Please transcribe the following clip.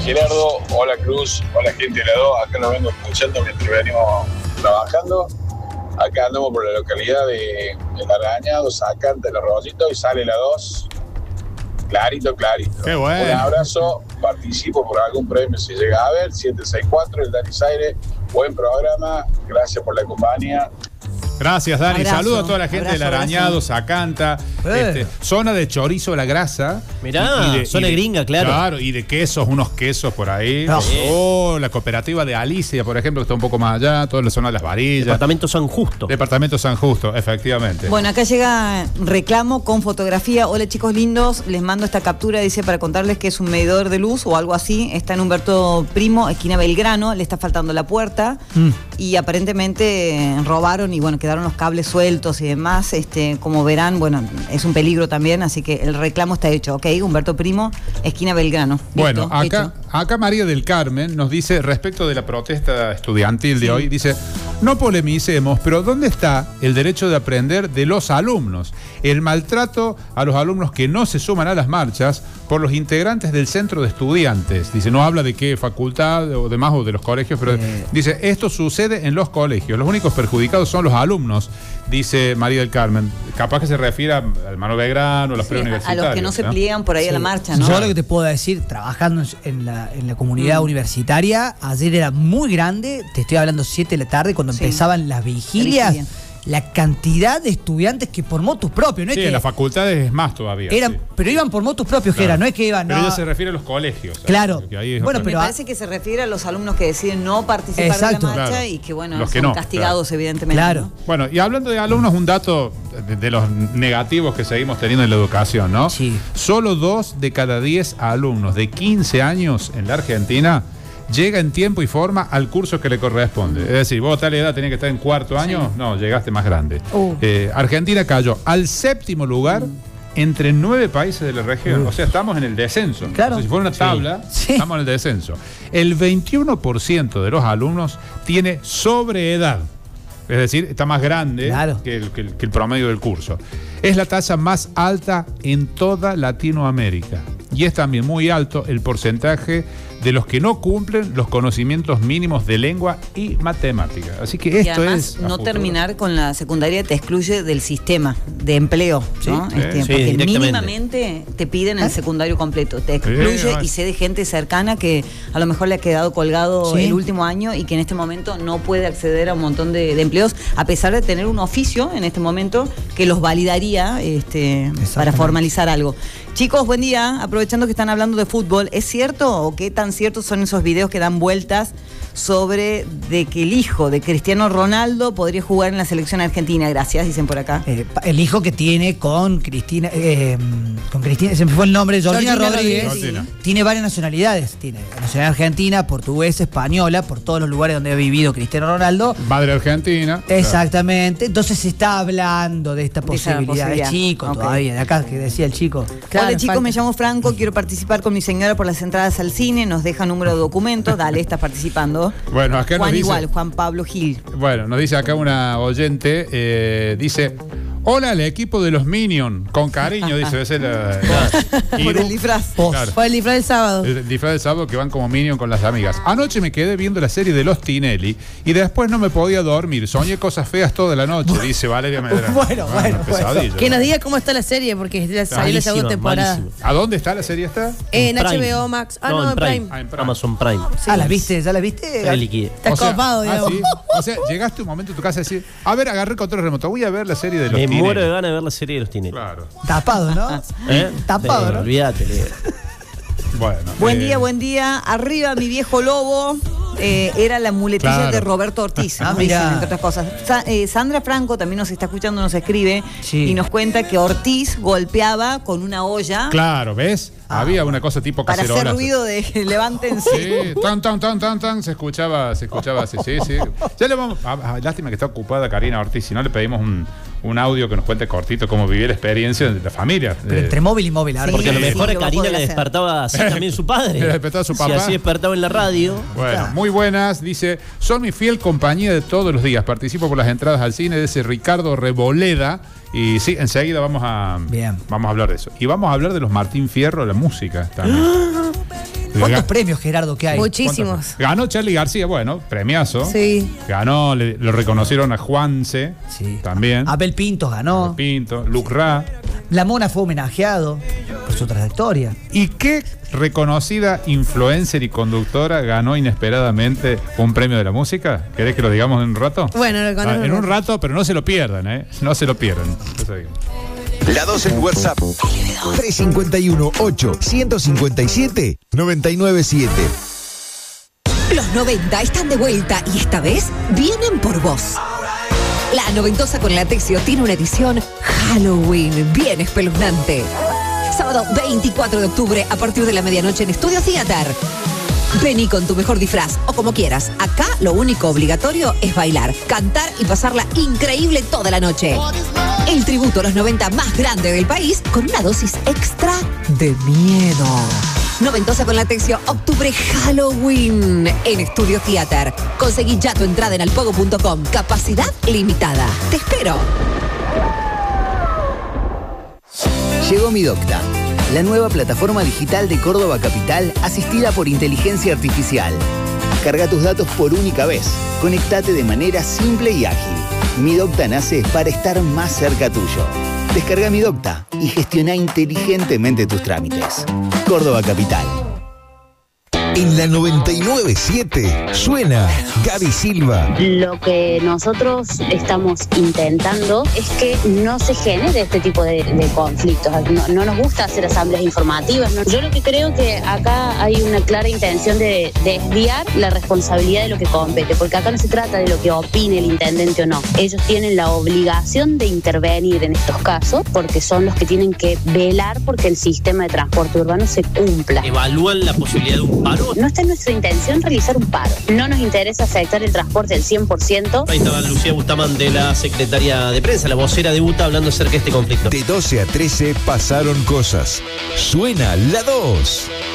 Gerardo, hola Cruz, hola gente de la 2, acá nos vengo escuchando mientras venimos trabajando. Acá andamos por la localidad de El Arañado, Sacante, Los Rollitos y sale la 2. Clarito. Qué bueno. Un abrazo, participo por algún premio si llega a ver, 764, el Dani Zaire. Buen programa, gracias por la compañía. Gracias, Dani. Abrazo, Saludo a toda la gente del Arañado, Sacanta, zona de chorizo a la grasa. Mirá, zona gringa, claro. Claro, y de quesos, unos quesos por ahí. Oh, la cooperativa de Alicia, por ejemplo, que está un poco más allá, toda la zona de las Varillas. Departamento San Justo. Departamento San Justo, efectivamente. Bueno, acá llega reclamo con fotografía. Hola chicos lindos, les mando esta captura, dice, para contarles que es un medidor de luz o algo así. Está en Humberto Primo, esquina Belgrano, le está faltando la puerta y aparentemente robaron y bueno, quedaron los cables sueltos y demás. Como verán, bueno, es un peligro también, así que el reclamo está hecho. Ok, Humberto Primo, esquina Belgrano. Bueno, listo, acá María del Carmen nos dice, respecto de la protesta estudiantil de hoy, dice, no polemicemos, pero ¿dónde está el derecho de aprender de los alumnos? El maltrato a los alumnos que no se suman a las marchas por los integrantes del centro de estudiantes. Dice, no habla de qué facultad o demás o de los colegios, pero dice, esto sucede en los colegios. Los únicos perjudicados son los alumnos, dice María del Carmen. Capaz que se refiere al Manuel Belgrano, a los preuniversitarios. A los que no se pliegan por ahí a la marcha, ¿no? Yo lo que te puedo decir, trabajando en la comunidad universitaria, ayer era muy grande, te estoy hablando 7 de la tarde, cuando empezaban las vigilias. La cantidad de estudiantes que por motus propios, no es que en las facultades es más todavía. Pero iban por motus propios, claro. No es que iban. Pero ella se refiere a los colegios. Claro. Bueno, pero me parece que se refiere a los alumnos que deciden no participar de la marcha y que, bueno, los que son castigados, evidentemente. Claro. ¿no? Bueno, y hablando de alumnos, un dato de los negativos que seguimos teniendo en la educación, ¿no? Sí. Solo 2 de cada 10 alumnos de 15 años en la Argentina llega en tiempo y forma al curso que le corresponde. Es decir, vos a tal edad tenías que estar en 4º año, no, llegaste más grande. Argentina cayó al 7º lugar entre 9 países de la región. O sea, estamos en el descenso. Claro. O sea, si fuera una tabla, estamos en el descenso. El 21% de los alumnos tiene sobreedad. Es decir, está más grande que el promedio del curso. Es la tasa más alta en toda Latinoamérica. Y es también muy alto el porcentaje de los que no cumplen los conocimientos mínimos de lengua y matemática. Así que esto es... no terminar con la secundaria te excluye del sistema de empleo, ¿no? Porque mínimamente te piden el secundario completo. Te excluye y sé de gente cercana que a lo mejor le ha quedado colgado el último año y que en este momento no puede acceder a un montón de empleos, a pesar de tener un oficio en este momento que los validaría para formalizar algo. Chicos, buen día. Aprovechando que están hablando de fútbol, ¿es cierto o qué tan ciertos son esos videos que dan vueltas sobre de que el hijo de Cristiano Ronaldo podría jugar en la selección argentina? Gracias, dicen por acá. El hijo que tiene con Cristina, se me fue el nombre, Georgina Rodríguez. Tiene varias nacionalidades. Tiene nacionalidad argentina, portuguesa, española, por todos los lugares donde ha vivido Cristiano Ronaldo. Madre argentina. Exactamente. Entonces se está hablando de esta posibilidad. Es chico todavía, de acá que decía el chico. Claro, hola chicos, me llamo Franco, quiero participar con mi señora por las entradas al cine, nos deja número de documentos, dale, estás participando. Bueno, acá Juan nos dice, igual, Juan Pablo Gil. Bueno, nos dice acá una oyente, dice, hola al equipo de los Minions, con cariño, dice, ese por el disfraz. Claro. Por el disfraz del sábado. El disfraz del sábado que van como Minion con las amigas. Anoche me quedé viendo la serie de Los Tinelli y después no me podía dormir, soñé cosas feas toda la noche, dice Valeria Medrano. Bueno. Que nos diga cómo está la serie, porque salió la segunda temporada. Malísimo. ¿A dónde está la serie esta? En HBO Max. No, en Prime. Amazon Prime. Sí. ¿La viste? ¿Ya la viste? Ya liquidé. Está copado, digamos. ¿Sí? O sea, llegaste un momento en tu casa a decir, a ver, agarré el control remoto, voy a ver la serie de Los Tinelli. Me muero de ganas de ver la serie de Los Tinelli. Claro. Tapado, ¿no? Tapado, ¿no? Olvídate. Bueno. Buen día. Arriba mi viejo lobo. Era la muletilla de Roberto Ortiz, ¿no? Dicen, entre otras cosas. Sandra Franco también nos está escuchando, nos escribe y nos cuenta que Ortiz golpeaba con una olla. Claro, ¿ves? Había una cosa tipo cacerola. Para hacer ruido de levántense. Sí, tan, se escuchaba así, sí. Ya le vamos. Lástima que está ocupada Karina Ortiz, si no le pedimos un audio que nos cuente cortito cómo vivía la experiencia de la familia. Pero entre móvil y móvil, ahora. Porque a lo mejor a Karina le despertaba así también su padre. Le despertaba su papá. Si así despertaba en la radio. Bueno, muy buenas. Dice, son mi fiel compañía de todos los días. Participo por las entradas al cine de ese Ricardo Reboleda. Y sí, enseguida vamos a hablar de eso. Y vamos a hablar de los Martín Fierro, la música también. ¿Cuántos premios, Gerardo, que hay? Muchísimos. Ganó Charly García, bueno, premiazo. Sí. Ganó, lo reconocieron a Juanse, también. Abel Pintos ganó. Abel Pinto, Luc Ra. La Mona fue homenajeado por su trayectoria. ¿Y qué reconocida influencer y conductora ganó inesperadamente un premio de la música? ¿Querés que lo digamos en un rato? Bueno, lo conozco. En un rato, pero no se lo pierdan, ¿eh? No se lo pierdan. La 2 en WhatsApp. 351-8-157-997. Los 90 están de vuelta y esta vez vienen por vos. La Noventosa con Latexio tiene una edición Halloween bien espeluznante. Sábado 24 de octubre a partir de la medianoche en Estudio Theater. Vení con tu mejor disfraz o como quieras. Acá lo único obligatorio es bailar, cantar y pasarla increíble toda la noche. El tributo a los 90 más grande del país con una dosis extra de miedo. Noventosa con Latexio, octubre Halloween en Estudio Theater. Conseguí ya tu entrada en alpogo.com. Capacidad limitada. Te espero. Llegó Mi Docta, la nueva plataforma digital de Córdoba Capital asistida por inteligencia artificial. Carga tus datos por única vez. Conectate de manera simple y ágil. Mi Docta nace para estar más cerca tuyo. Descarga Mi Docta y gestiona inteligentemente tus trámites. Córdoba Capital. En la 99.7 suena Gaby Silva. Lo que nosotros estamos intentando es que no se genere este tipo de conflictos. No nos gusta hacer asambleas informativas. ¿no? Yo lo que creo que acá hay una clara intención de desviar la responsabilidad de lo que compete, porque acá no se trata de lo que opine el intendente o no. Ellos tienen la obligación de intervenir en estos casos porque son los que tienen que velar porque el sistema de transporte urbano se cumpla. ¿Evalúan la posibilidad de un paro? No está en nuestra intención realizar un paro. No nos interesa afectar el transporte al 100%. Ahí estaba Lucía Bustamante, la secretaria de prensa, la vocera de UTA, hablando acerca de este conflicto. De 12 a 13 pasaron cosas. Suena la 2.